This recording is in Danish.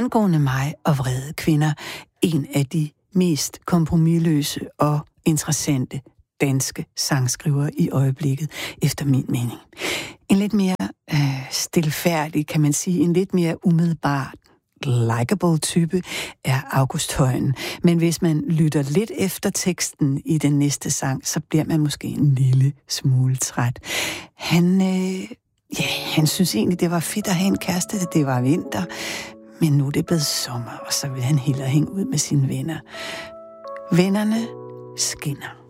Angående mig og vrede kvinder, en af de mest kompromisløse og interessante danske sangskrivere i øjeblikket, efter min mening. En lidt mere stilfærdig, kan man sige, en lidt mere umiddelbart likeable type er August Højen. Men hvis man lytter lidt efter teksten i den næste sang, så bliver man måske en lille smule træt. Han synes egentlig, det var fedt at have en kæreste, det var vinter, men nu er det blevet sommer, og så vil han hellere hænge ud med sine venner. Vennerne skinner.